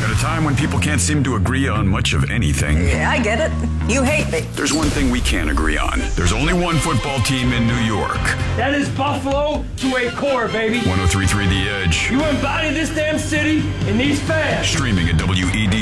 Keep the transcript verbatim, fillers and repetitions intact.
At a time when people can't seem to agree on much of anything. Yeah, I get it. You hate me. There's one thing we can agree on. There's only one football team in New York. That is Buffalo to a core, baby. one oh three point three The Edge. You embody this damn city and these fans. Streaming at W E D